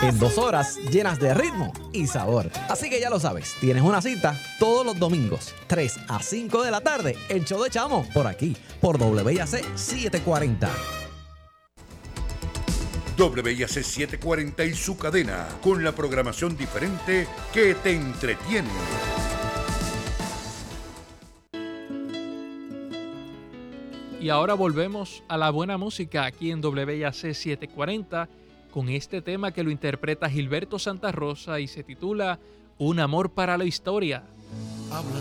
en 2 horas llenas de ritmo y sabor. Así que ya lo sabes, tienes una cita todos los domingos, 3 a 5 de la tarde, el show de Chamo, por aquí, por WIAC 740. WIAC 740 y su cadena, con la programación diferente que te entretiene. Y ahora volvemos a la buena música aquí en WIAC 740 con este tema que lo interpreta Gilberto Santa Rosa y se titula Un amor para la historia. Habla